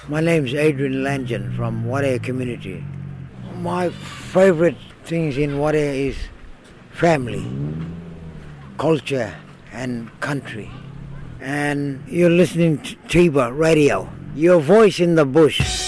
My name is Adrian Langen from Wadeye community. My favorite things in Wadeye is family, culture and country. And you're listening to Tiba Radio, your voice in the bush.